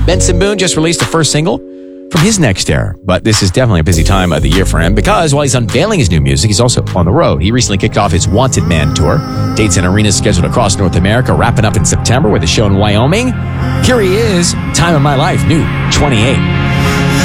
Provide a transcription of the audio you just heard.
Benson Boone just released the first single from his next era. But this is definitely a busy time of the year for him because while he's unveiling his new music, he's also on the road. He recently kicked off his Wanted Man tour. Dates and arenas scheduled across North America, wrapping up in September with a show in Wyoming. Here he is, Time of My Life, new 28.